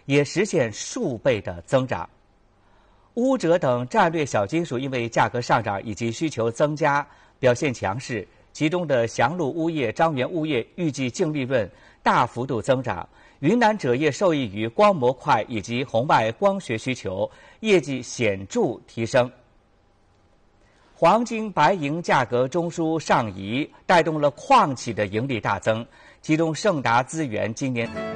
也实现数倍的增长。钨、锗等战略小金属因为价格上涨以及需求增加，表现强势。其中的祥鹿钨业、张元钨业预计净利润大幅度增长。云南锗业受益于光模块以及红外光学需求，业绩显著提升。黄金、白银价格中枢上移，带动了矿企的盈利大增。其中盛达资源今年